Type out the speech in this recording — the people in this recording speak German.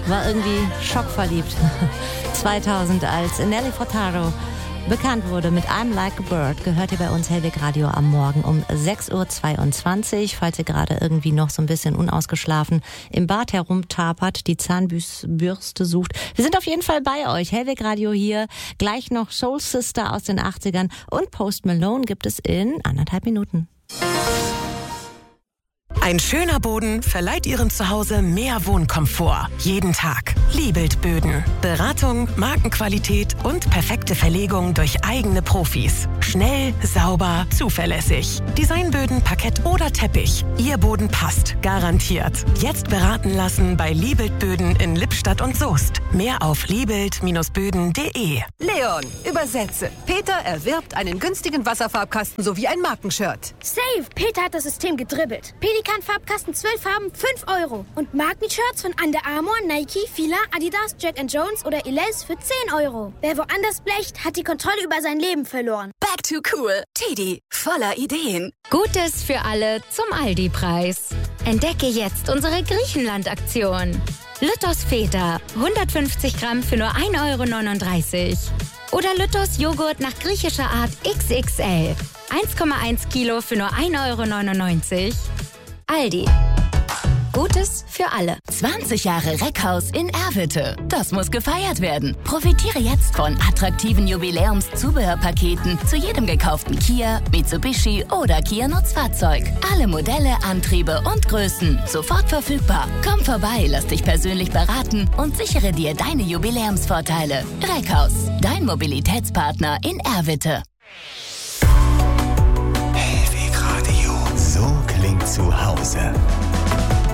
war irgendwie schockverliebt. 2000, als Nelly Furtado bekannt wurde mit I'm Like a Bird, gehört ihr bei uns Hellweg Radio am Morgen um 6.22 Uhr. Falls ihr gerade irgendwie noch so ein bisschen unausgeschlafen im Bad herumtapert, die Zahnbürste sucht. Wir sind auf jeden Fall bei euch. Hellweg Radio hier. Gleich noch Soul Sister aus den 80ern und Post Malone gibt es in 1,5 Minuten. Ein schöner Boden verleiht Ihrem Zuhause mehr Wohnkomfort. Jeden Tag. Liebelt Böden. Beratung, Markenqualität und perfekte Verlegung durch eigene Profis. Schnell, sauber, zuverlässig. Designböden, Parkett oder Teppich. Ihr Boden passt. Garantiert. Jetzt beraten lassen bei Liebelt Böden in Lippstadt und Soest. Mehr auf liebelt-böden.de. Leon, übersetze. Peter erwirbt einen günstigen Wasserfarbkasten sowie ein Markenshirt. Safe! Peter hat das System gedribbelt. Pelikan-Farbkasten 12 Farben, 5 €. Und Markenshirts von Under Armour, Nike, Fila, Adidas, Jack & Jones oder Elize für 10 €. Wer woanders blecht, hat die Kontrolle über sein Leben verloren. Back to cool. Teddy, voller Ideen. Gutes für alle zum Aldi-Preis. Entdecke jetzt unsere Griechenland-Aktion. Lüttos Feta, 150 Gramm für nur 1,39 €. Oder Lüttos Joghurt nach griechischer Art XXL, 1,1 Kilo für nur 1,99 €. Aldi. Gutes für alle. 20 Jahre Reckhaus in Erwitte. Das muss gefeiert werden. Profitiere jetzt von attraktiven Jubiläumszubehörpaketen zu jedem gekauften Kia, Mitsubishi oder Kia Nutzfahrzeug. Alle Modelle, Antriebe und Größen sofort verfügbar. Komm vorbei, lass dich persönlich beraten und sichere dir deine Jubiläumsvorteile. Reckhaus, dein Mobilitätspartner in Erwitte. Hellweg Radio. So klingt zu Hause.